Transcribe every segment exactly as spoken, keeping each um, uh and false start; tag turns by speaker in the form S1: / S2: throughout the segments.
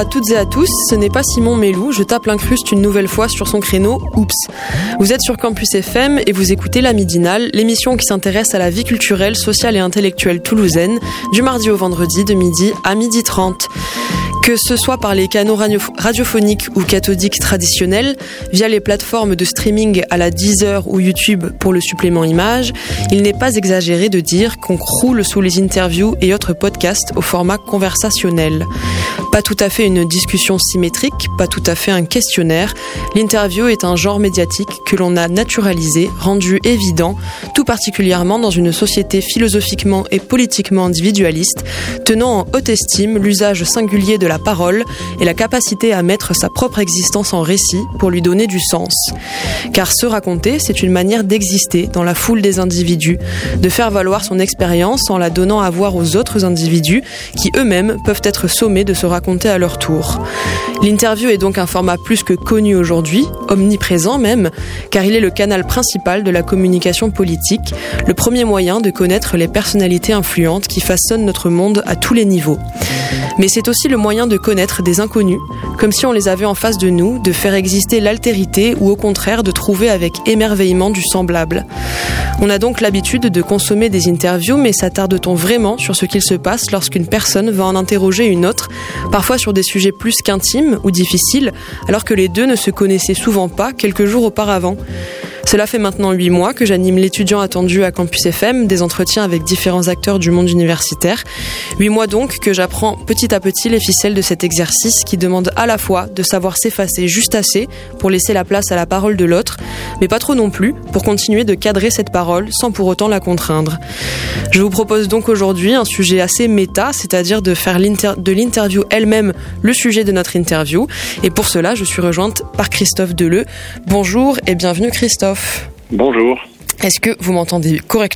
S1: à toutes et à tous, ce n'est pas Simon Mélou, je tape l'incruste une nouvelle fois sur son créneau, oups. Vous êtes sur Campus F M et vous écoutez La Midinale, l'émission qui s'intéresse à la vie culturelle, sociale et intellectuelle toulousaine, du mardi au vendredi de midi à midi trente. Que ce soit par les canaux radio- radiophoniques ou cathodiques traditionnels, via les plateformes de streaming à la Deezer ou YouTube pour le supplément image, il n'est pas exagéré de dire qu'on croule sous les interviews et autres podcasts au format conversationnel. Pas tout à fait une discussion symétrique, pas tout à fait un questionnaire, l'interview est un genre médiatique que l'on a naturalisé, rendu évident, tout particulièrement dans une société philosophiquement et politiquement individualiste, tenant en haute estime l'usage singulier de la parole et la capacité à mettre sa propre existence en récit pour lui donner du sens. Car se raconter, c'est une manière d'exister dans la foule des individus, de faire valoir son expérience en la donnant à voir aux autres individus qui eux-mêmes peuvent être sommés de se raconter à leur tour. L'interview est donc un format plus que connu aujourd'hui, omniprésent même, car il est le canal principal de la communication politique, le premier moyen de connaître les personnalités influentes qui façonnent notre monde à tous les niveaux. Mais c'est aussi le moyen de connaître des inconnus, comme si on les avait en face de nous, de faire exister l'altérité ou au contraire de trouver avec émerveillement du semblable. On a donc l'habitude de consommer des interviews, mais s'attarde-t-on vraiment sur ce qu'il se passe lorsqu'une personne va en interroger une autre, parfois sur des sujets plus qu'intimes ou difficiles, alors que les deux ne se connaissaient souvent pas quelques jours auparavant? Cela fait maintenant huit mois que j'anime l'étudiant attendu à Campus F M, des entretiens avec différents acteurs du monde universitaire. Huit mois donc que j'apprends petit à petit les ficelles de cet exercice qui demande à la fois de savoir s'effacer juste assez pour laisser la place à la parole de l'autre, mais pas trop non plus pour continuer de cadrer cette parole sans pour autant la contraindre. Je vous propose donc aujourd'hui un sujet assez méta, c'est-à-dire de faire l'inter- de l'interview elle-même le sujet de notre interview. Et pour cela, je suis rejointe par Christophe Deleu. Bonjour et bienvenue Christophe.
S2: Bonjour.
S1: Est-ce que vous m'entendez correctement ?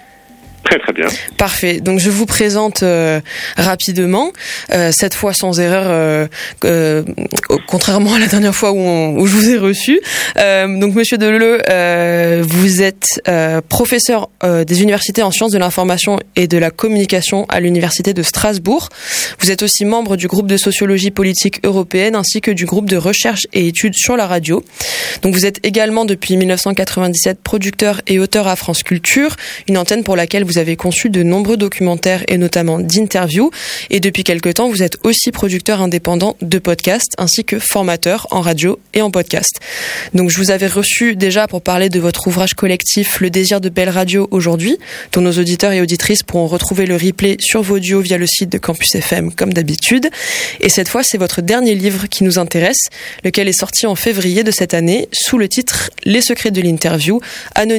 S2: Très très bien.
S1: Parfait. Donc je vous présente euh, rapidement, euh, cette fois sans erreur, euh, euh, contrairement à la dernière fois où, on, où je vous ai reçu. Euh, donc Monsieur Deleu, euh, vous êtes euh, professeur euh, des universités en sciences de l'information et de la communication à l'université de Strasbourg. Vous êtes aussi membre du groupe de sociologie politique européenne ainsi que du groupe de recherche et études sur la radio. Donc vous êtes également depuis dix-neuf cent quatre-vingt-dix-sept producteur et auteur à France Culture, une antenne pour laquelle vous Vous avez conçu de nombreux documentaires et notamment d'interviews. Et depuis quelque temps, vous êtes aussi producteur indépendant de podcasts ainsi que formateur en radio et en podcast. Donc je vous avais reçu déjà pour parler de votre ouvrage collectif Le désir de belle radio aujourd'hui, dont nos auditeurs et auditrices pourront retrouver le replay sur Vodio via le site de Campus F M comme d'habitude. Et cette fois, c'est votre dernier livre qui nous intéresse, lequel est sorti en février de cette année sous le titre Les secrets de l'interview, anonyme